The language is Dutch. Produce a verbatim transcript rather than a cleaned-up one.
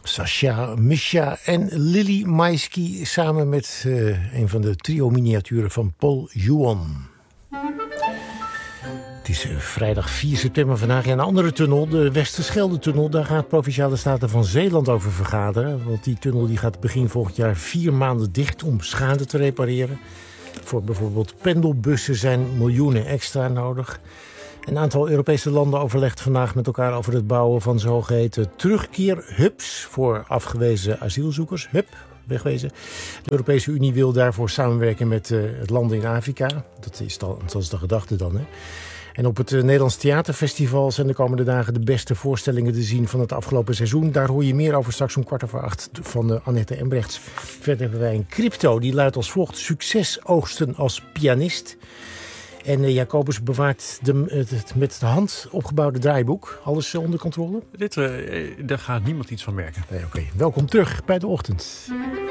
Sascha, Misha en Lily Maisky samen met uh, een van de trio-miniaturen van Paul Juon. Het is uh, vrijdag vier september vandaag. In een andere tunnel, de Westerschelde-tunnel, daar gaat Provinciale Staten van Zeeland over vergaderen. Want die tunnel die gaat begin volgend jaar vier maanden dicht om schade te repareren. Voor bijvoorbeeld pendelbussen zijn miljoenen extra nodig. Een aantal Europese landen overlegt vandaag met elkaar over het bouwen van zogeheten terugkeerhubs voor afgewezen asielzoekers. Hub, wegwezen. De Europese Unie wil daarvoor samenwerken met uh, het landen in Afrika. Dat is, dan, dat is de gedachte dan, hè. En op het uh, Nederlands Theaterfestival zijn de komende dagen de beste voorstellingen te zien van het afgelopen seizoen. Daar hoor je meer over straks om kwart over acht van uh, Annette Embrechts. Verder hebben wij een crypto, die luidt als volgt: succes oogsten als pianist. En uh, Jacobus bewaart de, het, het met de hand opgebouwde draaiboek. Alles uh, onder controle? Dit, uh, daar gaat niemand iets van merken. Nee, oké. Okay. Welkom terug bij De Ochtend.